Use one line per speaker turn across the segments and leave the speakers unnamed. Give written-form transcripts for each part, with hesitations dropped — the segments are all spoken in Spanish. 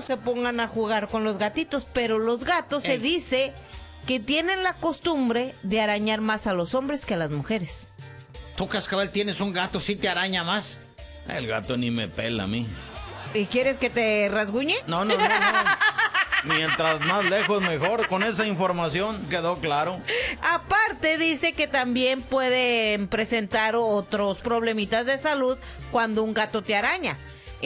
se pongan a jugar con los gatitos, pero los gatos se dice que tienen la costumbre de arañar más a los hombres que a las mujeres.
¿Tú, Cascabel, tienes un gato, sí te araña más? El gato ni me pela a mí.
¿Y quieres que te rasguñe?
No. Mientras más lejos mejor, con esa información quedó claro.
Aparte dice que también pueden presentar otros problemitas de salud cuando un gato te araña.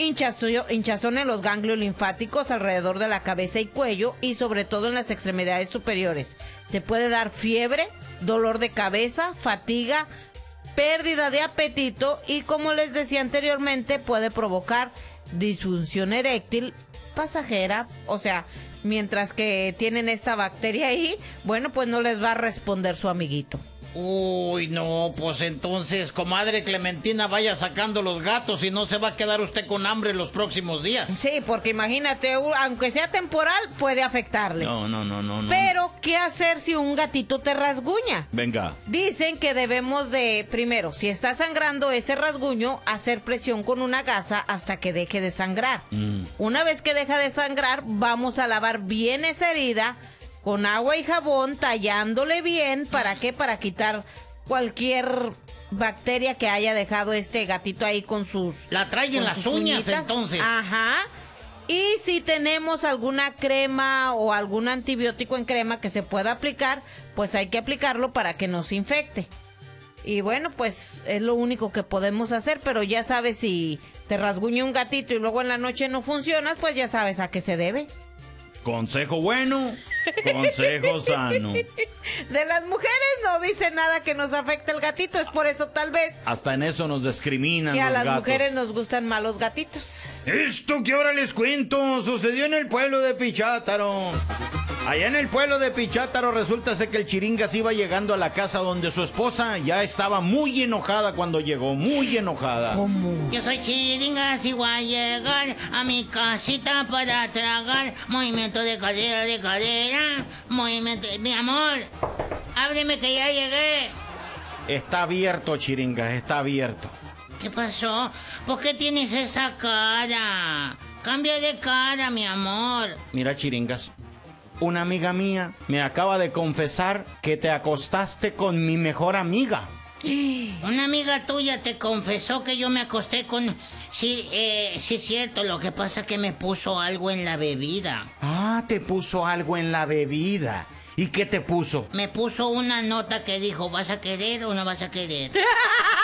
Hinchazón en los ganglios linfáticos alrededor de la cabeza y cuello y sobre todo en las extremidades superiores. Te puede dar fiebre, dolor de cabeza, fatiga, pérdida de apetito y, como les decía anteriormente, puede provocar disfunción eréctil pasajera, o sea, mientras que tienen esta bacteria ahí, bueno, pues no les va a responder su amiguito.
Uy, no, pues entonces, comadre Clementina, vaya sacando los gatos y no se va a quedar usted con hambre los próximos días.
Sí, porque imagínate, aunque sea temporal, puede afectarles.
No.
Pero, ¿qué hacer si un gatito te rasguña?
Venga.
Dicen que debemos de, primero, si está sangrando ese rasguño, hacer presión con una gasa hasta que deje de sangrar. Una vez que deja de sangrar, vamos a lavar bien esa herida con agua y jabón, tallándole bien. ¿Para qué? Para quitar cualquier bacteria que haya dejado este gatito ahí con sus...
La trae en las uñas, entonces.
Ajá. Y si tenemos alguna crema o algún antibiótico en crema que se pueda aplicar, pues hay que aplicarlo para que no se infecte. Y bueno, pues es lo único que podemos hacer, pero ya sabes, si te rasguña un gatito y luego en la noche no funcionas, pues ya sabes a qué se debe.
Consejo bueno, consejo sano.
De las mujeres no dice nada que nos afecte el gatito, es por eso tal vez
hasta en eso nos discriminan
que
los
a las
gatos.
mujeres nos gustan más los gatitos.
Esto que ahora les cuento sucedió en el pueblo de Pichátaro. Allá en el pueblo de Pichátaro resulta ser que el Chiringas iba llegando a la casa donde su esposa ya estaba muy enojada cuando llegó, muy enojada.
¿Cómo?
Yo soy Chiringas y voy a llegar a mi casita para tragar. Movimiento de cadera, movimiento... Mi amor, ábreme que ya llegué.
Está abierto, Chiringas, está abierto.
¿Qué pasó? ¿Por qué tienes esa cara? Cambia de cara, mi amor.
Mira, Chiringas, una amiga mía me acaba de confesar que te acostaste con mi mejor amiga.
Una amiga tuya te confesó que yo me acosté con... Sí, sí es cierto, lo que pasa es que me puso algo en la bebida.
Ah, te puso algo en la bebida. ¿Y qué te puso?
Me puso una nota que dijo, ¿vas a querer o no vas a querer?